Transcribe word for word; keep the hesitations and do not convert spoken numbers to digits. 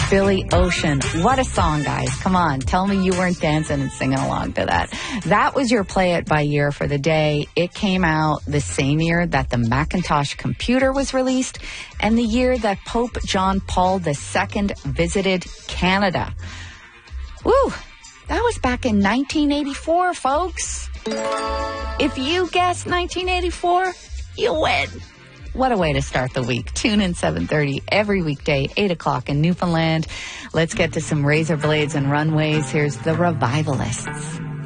Billy Ocean. What a song, guys. Come on. Tell me you weren't dancing and singing along to that. That was your Play It by year for the day. It came out the same year that the Macintosh computer was released and the year that Pope John Paul the Second visited Canada. Woo! That was back in nineteen eighty-four, folks. If you guessed nineteen eighty-four, you win. What a way to start the week. Tune in seven thirty every weekday, eight o'clock in Newfoundland. Let's get to some razor blades and runways. Here's the Revivalists.